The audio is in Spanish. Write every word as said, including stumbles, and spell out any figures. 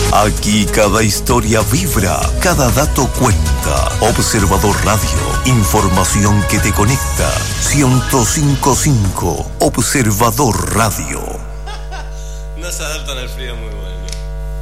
Aquí cada historia vibra, cada dato cuenta. Observador Radio, información que te conecta. ciento cinco punto cinco, Observador Radio. No se adaptan al frío, muy bueno.